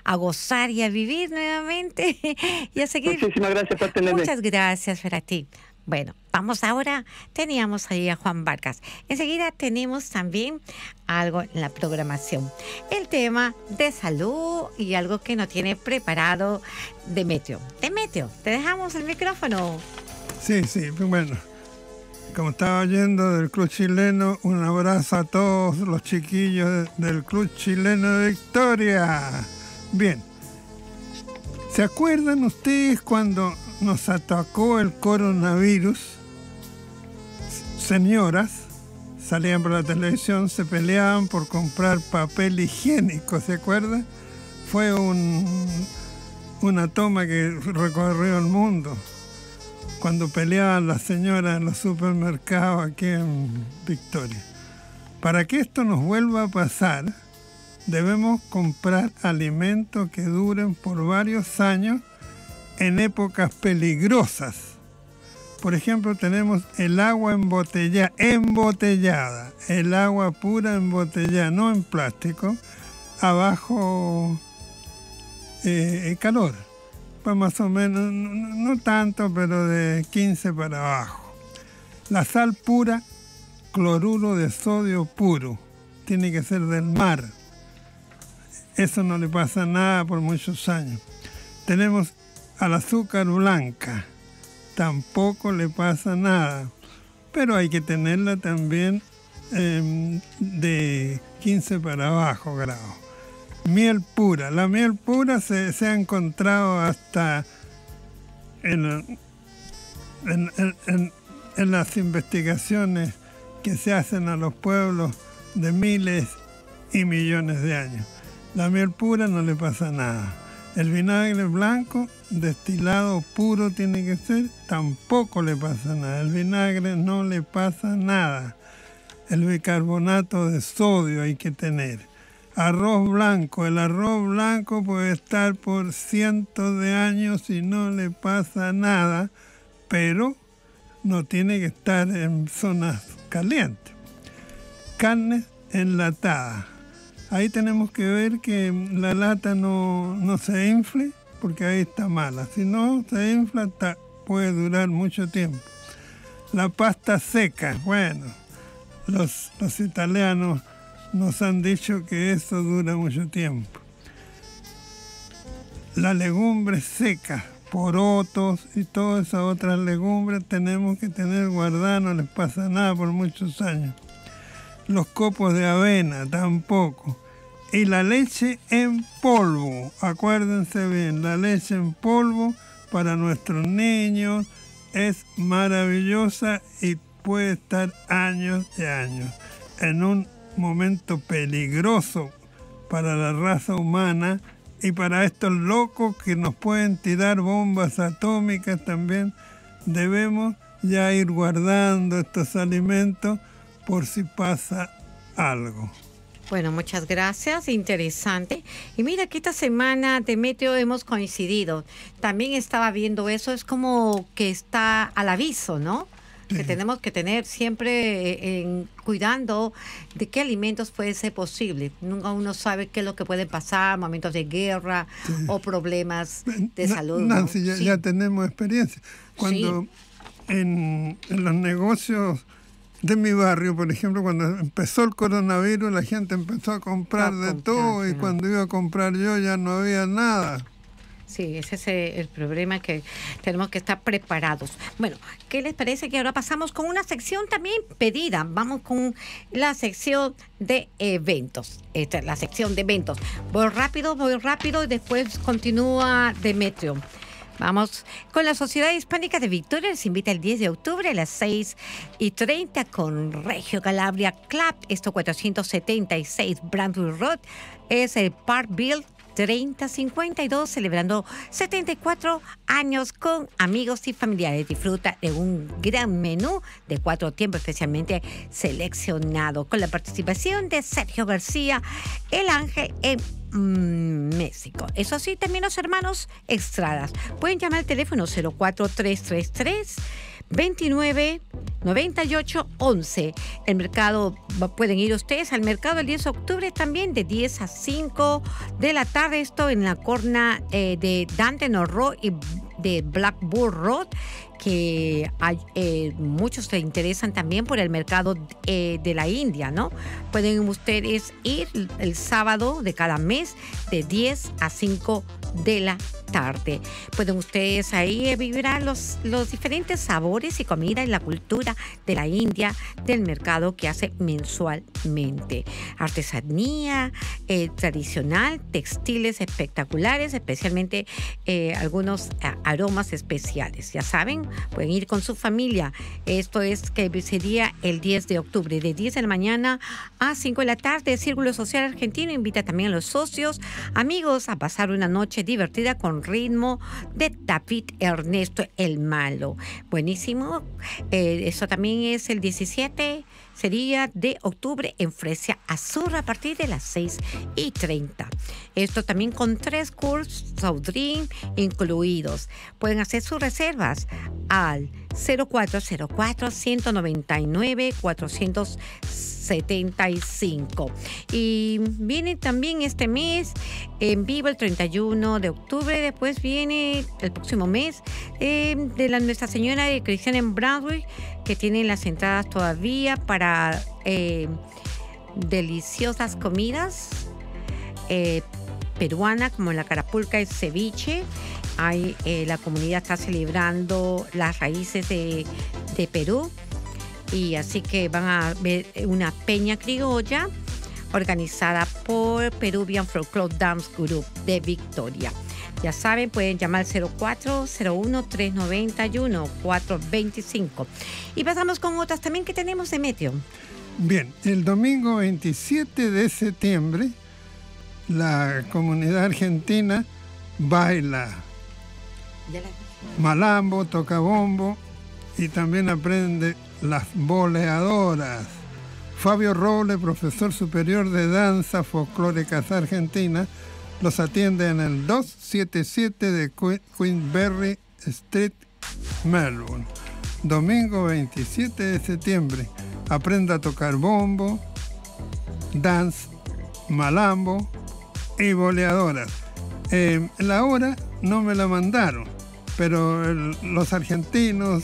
a gozar y a vivir nuevamente y a seguir. Muchísimas gracias por tenerme. Muchas gracias para ti. Bueno, vamos ahora, teníamos ahí a Juan Vargas. Enseguida tenemos también algo en la programación. El tema de salud y algo que nos tiene preparado Demetrio. Demetrio, te dejamos el micrófono. Sí, bueno. Como estaba oyendo del Club Chileno, un abrazo a todos los chiquillos del Club Chileno de Victoria. Bien. ¿Se acuerdan ustedes cuando nos atacó el coronavirus? Señoras salían por la televisión, se peleaban por comprar papel higiénico, ¿se acuerdan? Fue una toma que recorrió el mundo. Cuando peleaban las señoras en los supermercados aquí en Victoria. Para que esto nos vuelva a pasar, debemos comprar alimentos que duren por varios años en épocas peligrosas. Por ejemplo, tenemos el agua embotellada, el agua pura embotellada, no en plástico, a bajo calor. Pues más o menos, no tanto, pero de 15 para abajo. La sal pura, cloruro de sodio puro, tiene que ser del mar. Eso no le pasa nada por muchos años. Tenemos al azúcar blanca, tampoco le pasa nada, pero hay que tenerla también de 15 para abajo grados. Miel pura. La miel pura se ha encontrado hasta en las investigaciones que se hacen a los pueblos de miles y millones de años. La miel pura no le pasa nada. El vinagre blanco, destilado puro tiene que ser, tampoco le pasa nada. El vinagre no le pasa nada. El bicarbonato de sodio hay que tener. Arroz blanco. El arroz blanco puede estar por cientos de años y no le pasa nada, pero no tiene que estar en zonas calientes. Carne enlatada. Ahí tenemos que ver que la lata no se infle, porque ahí está mala. Si no se infla, puede durar mucho tiempo. La pasta seca. Bueno, los italianos nos han dicho que eso dura mucho tiempo. Las legumbres secas, porotos y todas esas otras legumbres tenemos que tener guardadas, no les pasa nada por muchos años. Los copos de avena tampoco. Y la leche en polvo, acuérdense bien, la leche en polvo para nuestros niños es maravillosa y puede estar años y años. En un momento peligroso para la raza humana y para estos locos que nos pueden tirar bombas atómicas también, debemos ya ir guardando estos alimentos por si pasa algo. Bueno, muchas gracias, interesante. Y mira que esta semana, Demetrio, hemos coincidido. También estaba viendo eso, es como que está al aviso, ¿no? Que tenemos que tener siempre cuidando de qué alimentos puede ser posible. Nunca uno sabe qué es lo que puede pasar, momentos de guerra o problemas de salud. Nancy, ¿no? Ya tenemos experiencia. Cuando en los negocios de mi barrio, por ejemplo, cuando empezó el coronavirus, la gente empezó a comprar todo y cuando iba a comprar yo ya no había nada. Sí, ese es el problema, que tenemos que estar preparados. Bueno, ¿qué les parece que ahora pasamos con una sección también pedida? Vamos con la sección de eventos. Esta es la sección de eventos. Voy rápido y después continúa Demetrio. Vamos con la Sociedad Hispánica de Victoria. Les invita el 10 de octubre a las 6:30 con Regio Calabria Club. Esto 476 Brandwood Road. Es el Parkville 3052, celebrando 74 años con amigos y familiares. Disfruta de un gran menú de 4 tiempos especialmente seleccionado, con la participación de Sergio García, El Ángel en México. Eso sí, también los hermanos Estradas. Pueden llamar al teléfono 04333 29 9811. El mercado, pueden ir ustedes al mercado el 10 de octubre también, de 10 a 5 de la tarde. Esto en la corna de Dandenong Road y de Blackburn Road, que hay, muchos se interesan también por el mercado de la India, ¿no? Pueden ustedes ir el sábado de cada mes de 10 a 5 de la tarde. Pueden ustedes ahí vivir los diferentes sabores y comida y la cultura de la India, del mercado que hace mensualmente. Artesanía tradicional, textiles espectaculares, especialmente algunos aromas especiales. Ya saben, pueden ir con su familia. Esto es que sería el 10 de octubre, de 10 de la mañana a 5 de la tarde. El Círculo Social Argentino invita también a los socios, amigos, a pasar una noche divertida con ritmo de David Ernesto el Malo. Buenísimo. Eso también es el 17, sería de octubre en Fresia Azul a partir de las 6:30. Esto también con 3 cursos soft drink incluidos. Pueden hacer sus reservas al 0404-199-475. Y viene también este mes en vivo el 31 de octubre. Después viene el próximo mes de la Nuestra Señora de Cristiana en Broadway, que tienen las entradas todavía para deliciosas comidas peruana, como la carapulca y ceviche. La comunidad está celebrando las raíces de Perú, y así que van a ver una peña criolla organizada por Peruvian Folklore Dance Group de Victoria. Ya saben, pueden llamar al 0401-391-425. Y pasamos con otras también que tenemos, Demetrio. Bien, el domingo 27 de septiembre, la comunidad argentina baila malambo, toca bombo y también aprende las boleadoras. Fabio Roble, profesor superior de danza folclóricas argentina, los atiende en el 277 de Queensberry Street, Melbourne. Domingo 27 de septiembre. Aprenda a tocar bombo, dance, malambo y boleadoras. La hora no me la mandaron, pero los argentinos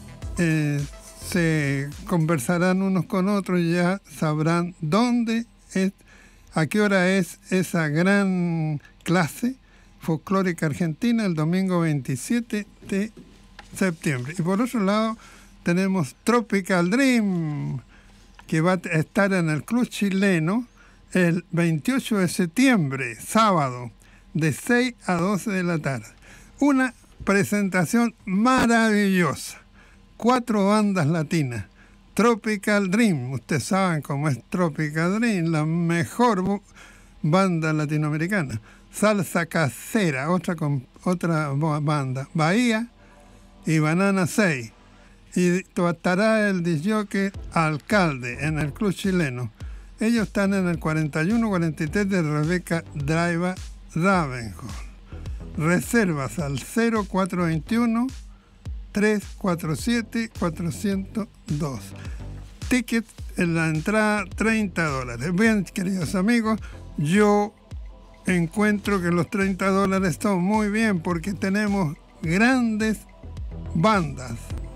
se conversarán unos con otros y ya sabrán dónde es, a qué hora es esa gran clase folclórica argentina el domingo 27 de septiembre. Y por otro lado tenemos Tropical Dream, que va a estar en el Club Chileno el 28 de septiembre, sábado, de 6 a 12 de la tarde. Una presentación maravillosa. 4 bandas latinas. Tropical Dream, ustedes saben cómo es Tropical Dream, la mejor banda latinoamericana. Salsa Casera, otra banda. Bahía y Banana 6. Y estará el disc-jockey Alcalde en el Club Chileno. Ellos están en el 41-43 de Rebeca Drive, Ravenhall. Reservas al 0421-347-402. Ticket en la entrada $30. Bien, queridos amigos, yo encuentro que los $30 están muy bien porque tenemos grandes bandas.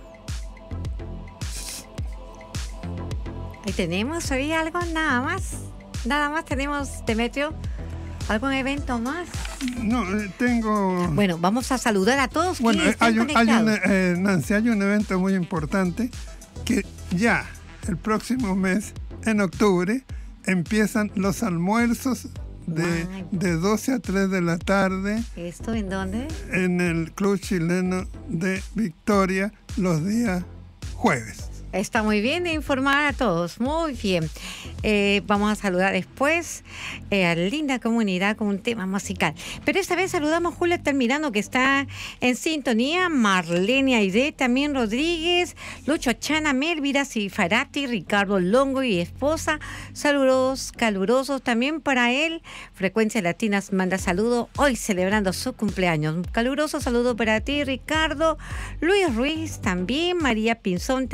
Ahí tenemos hoy algo, nada más tenemos, Demetrio. ¿Algún evento más? No, tengo... Bueno, vamos a saludar a todos. Bueno, Nancy, hay un evento muy importante que ya el próximo mes, en octubre, empiezan los almuerzos de 12 a 3 de la tarde. ¿Esto en dónde? En el Club Chileno de Victoria, los días jueves. Está muy bien de informar a todos, muy bien. Vamos a saludar después a la linda comunidad con un tema musical. Pero esta vez saludamos a Julia Altamirano, que está en sintonía, Marlene Aide, también Rodríguez, Lucho Chana, Melvira Cifarati, Ricardo Longo y esposa. Saludos calurosos también para él. Frecuencia Latinas manda saludo hoy celebrando su cumpleaños. Un caluroso saludo para ti, Ricardo. Luis Ruiz también, María Pinzón también,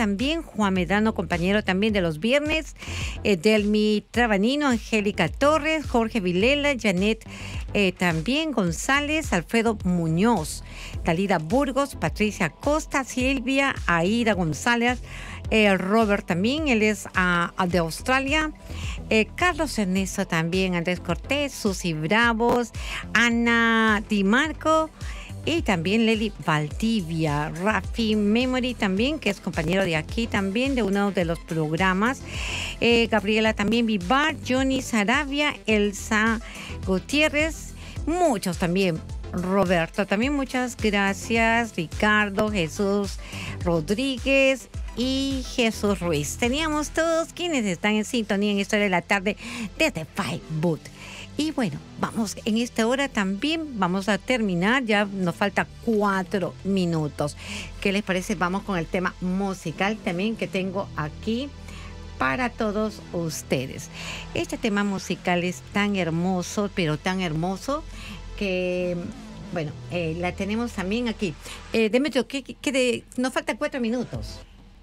Juan Medrano, compañero también de los viernes, Delmi Trabanino, Angélica Torres, Jorge Vilela, Janet también González, Alfredo Muñoz, Talida Burgos, Patricia Costa, Silvia, Aida González, Robert también, él es de Australia, Carlos Ernesto también, Andrés Cortés, Susi Bravos, Ana Di Marco y también Leli Valdivia, Rafi Memory también, que es compañero de aquí también, de uno de los programas, Gabriela también Vivar, Johnny Sarabia, Elsa Gutiérrez, muchos también. Roberto, también muchas gracias. Ricardo, Jesús Rodríguez y Jesús Ruiz. Teníamos todos quienes están en sintonía en Historia de la Tarde desde Facebook. Y bueno, vamos, en esta hora también vamos a terminar, ya nos falta 4 minutos. ¿Qué les parece? Vamos con el tema musical también que tengo aquí para todos ustedes. Este tema musical es tan hermoso, pero tan hermoso que, bueno, la tenemos también aquí. Demetrio, nos faltan 4 minutos.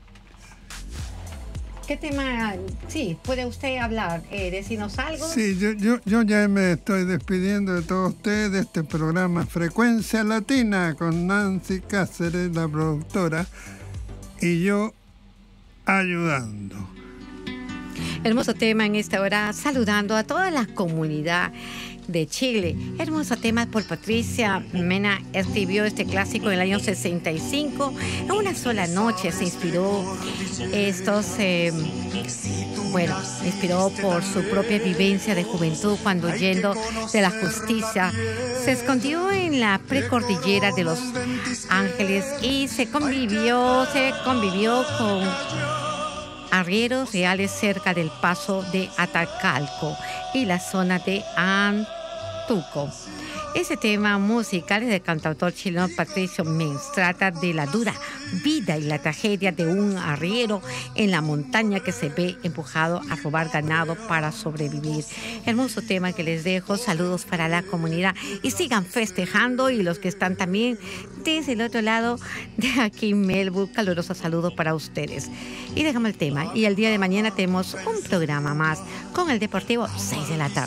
¿Qué tema? Sí, ¿puede usted hablar, decirnos algo? Sí, yo ya me estoy despidiendo de todos ustedes de este programa Frecuencia Latina con Nancy Cáceres, la productora, y yo ayudando. Hermoso tema en esta hora, saludando a toda la comunidad de Chile. Hermoso tema por Patricia Mena. Escribió este clásico en el año 65. En una sola noche se inspiró inspiró por su propia vivencia de juventud cuando, huyendo de la justicia, se escondió en la precordillera de Los Ángeles y se convivió con arrieros reales cerca del paso de Atacalco y la zona de Antuco. Ese tema musical es del cantautor chileno Patricio Mens. Trata de la dura vida y la tragedia de un arriero en la montaña que se ve empujado a robar ganado para sobrevivir. Hermoso tema que les dejo. Saludos para la comunidad y sigan festejando, y los que están también desde el otro lado de aquí en Melbourne, calurosos saludos para ustedes. Y dejamos el tema, y el día de mañana tenemos un programa más con el Deportivo 6 de la tarde.